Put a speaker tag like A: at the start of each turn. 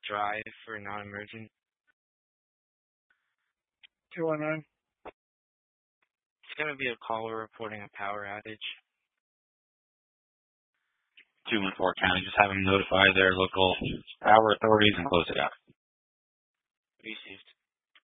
A: drive for non-emergent.
B: 219.
A: It's going to be a caller reporting a power outage.
C: 214 County, just have them notify their local power authorities and close it out.
A: Received.